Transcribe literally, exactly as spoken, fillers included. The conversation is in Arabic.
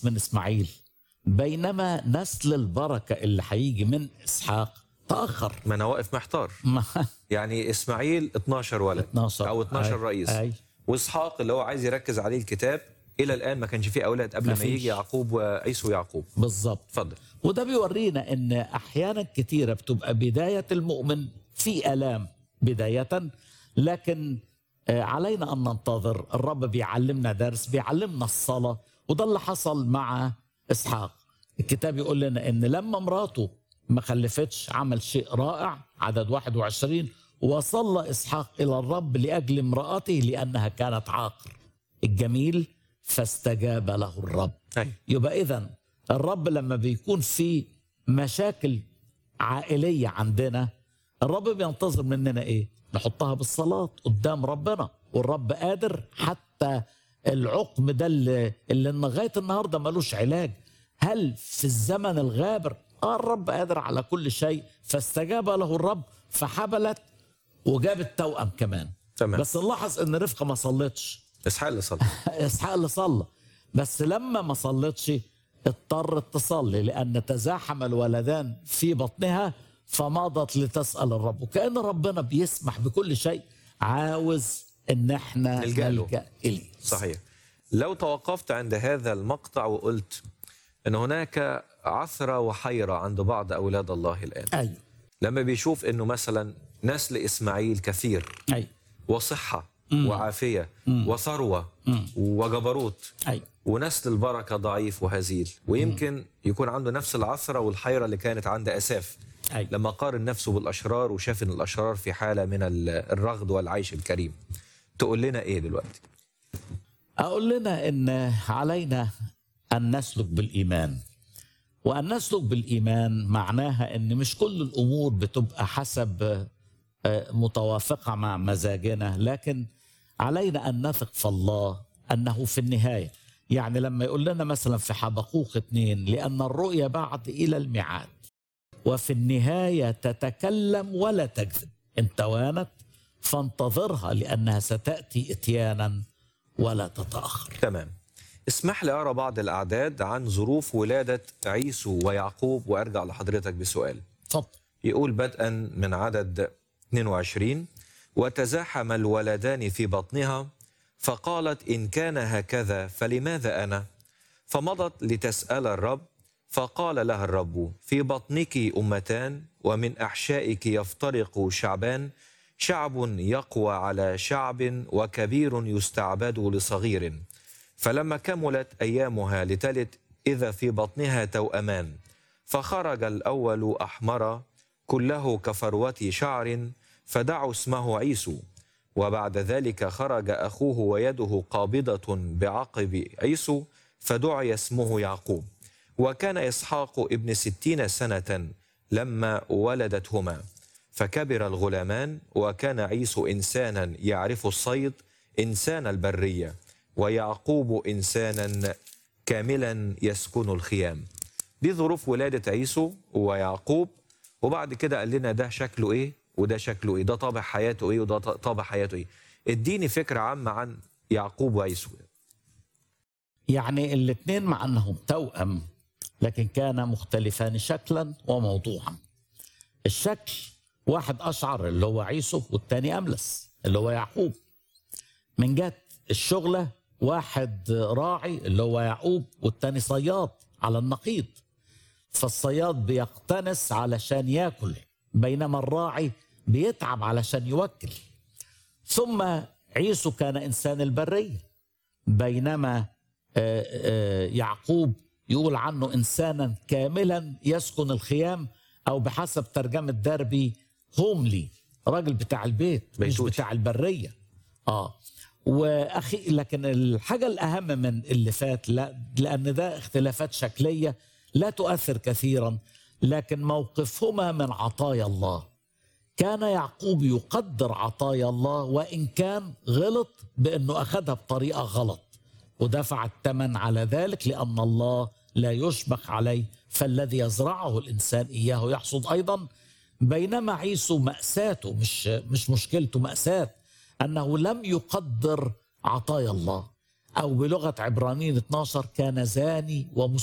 خلص من إسماعيل، بينما نسل البركة اللي هيجي من إسحاق تأخر. ما أنا واقف محتار. يعني إسماعيل اتناشر ولد اتناشر أو اتناشر أي. رئيس أي. وإسحاق اللي هو عايز يركز عليه الكتاب إلى الآن ما كانش فيه أولاد قبل ما, ما يجي يعقوب وعيسو ويعقوب. بالظبط. اتفضل. وده بيورينا إن أحيانا كتيرة بتبقى بداية المؤمن في آلام بداية، لكن علينا أن ننتظر. الرب بيعلمنا درس، بيعلمنا الصلاة، وده اللي حصل مع إسحاق. الكتاب يقول لنا إن لما مراته ما خلفتش عمل شيء رائع، عدد واحد وعشرين، وصلى إسحاق إلى الرب لأجل امرأته لأنها كانت عاقر. الجميل فاستجاب له الرب. أي. يبقى إذن الرب لما بيكون في مشاكل عائلية عندنا، الرب بينتظر مننا إيه؟ نحطها بالصلاة قدام ربنا، والرب قادر. حتى العقم ده اللي, اللي لغاية النهاردة ملوش علاج، هل في الزمن الغابر آه الرب قادر على كل شيء. فاستجاب له الرب فحبلت وجابت توأم كمان. تمام. بس نلاحظ ان رفقة ما صلتش، إسحاق اللي صلى. إسحاق اللي صلى. بس لما ما صلتش اضطرت تصلي، لأن تزاحم الولدان في بطنها فمضت لتسأل الرب. وكأن ربنا بيسمح بكل شيء، عاوز ان احنا نلجأ له. نلجأ إليه. صحيح. لو توقفت عند هذا المقطع وقلت ان هناك عثرة وحيرة عند بعض أولاد الله الآن. أيوه. لما بيشوف انه مثلا نسل إسماعيل كثير. أيوه. وصحة مم. وعافية مم. وثروة مم. وجبروت. أيوه. ونسل البركة ضعيف وهزيل، ويمكن مم. يكون عنده نفس العثرة والحيرة اللي كانت عند أساف. أيوه. لما قارن نفسه بالأشرار وشاف ان الأشرار في حالة من الرغد والعيش الكريم. تقول لنا ايه دلوقتي؟ أقول لنا ان علينا أن نسلك بالإيمان. وأن نسلك بالإيمان معناها أن مش كل الأمور بتبقى حسب متوافقة مع مزاجنا، لكن علينا أن نثق في الله أنه في النهاية. يعني لما يقول لنا مثلا في حبقوق اثنين، لأن الرؤيا بعد إلى الميعاد وفي النهاية تتكلم ولا تكذب، إن توانت فانتظرها لأنها ستأتي إتيانا ولا تتأخر. تمام. اسمح لي أرى بعض الأعداد عن ظروف ولادة عيسو ويعقوب وأرجع لحضرتك بسؤال. تفضل. يقول بدءا من عدد اثنين وعشرين: وتزاحم الولدان في بطنها فقالت إن كان هكذا فلماذا أنا؟ فمضت لتسأل الرب، فقال لها الرب في بطنك أمتان ومن أحشائك يفترق شعبان، شعب يقوى على شعب وكبير يستعبد لصغير. فلما كملت أيامها لتلد إذا في بطنها توأمان، فخرج الأول أحمر كله كفروة شعر فدعوا اسمه عيسو. وبعد ذلك خرج أخوه ويده قابضة بعقب عيسو فدعي اسمه يعقوب. وكان إسحاق ابن ستين سنة لما ولدتهما، فكبر الغلامان، وكان عيسو إنسانا يعرف الصيد إنسان البرية، ويعقوب إنسانا كاملا يسكن الخيام. دي ظروف ولادة عيسو ويعقوب. وبعد كده قال لنا ده شكله إيه وده شكله إيه، ده طابع حياته إيه وده طابع حياته إيه. اديني فكرة عامة عن يعقوب وعيسو. يعني الاثنين مع أنهم توأم لكن كانا مختلفان شكلا وموضوعا. الشكل واحد أشعر اللي هو عيسو، والتاني أملس اللي هو يعقوب. من جهة الشغلة واحد راعي اللي هو يعقوب، والتاني صياد على النقيض. فالصياد بيقتنس علشان ياكل، بينما الراعي بيتعب علشان يوكل. ثم عيسو كان إنسان البرية، بينما يعقوب يقول عنه إنسانا كاملا يسكن الخيام، أو بحسب ترجمة دربي هوملي، راجل بتاع البيت مش بتاع البرية. آه وأخي لكن الحاجة الأهم من اللي فات، لا لأن ده اختلافات شكلية لا تؤثر كثيرا، لكن موقفهما من عطايا الله. كان يعقوب يقدر عطايا الله وإن كان غلط بأنه أخذها بطريقة غلط، ودفع الثمن على ذلك، لأن الله لا يشبك عليه، فالذي يزرعه الإنسان إياه يحصد أيضا. بينما عيسو مأساته مش مش مشكلته، مأساة أنه لم يقدر عطايا الله. أو بلغة عبرانيين اثناشر كان زاني